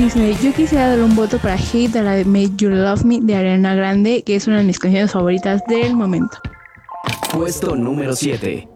Dice, yo quisiera dar un voto para Hate a la de Make You Love Me de Ariana Grande, que es una de mis canciones favoritas del momento. Puesto número 7.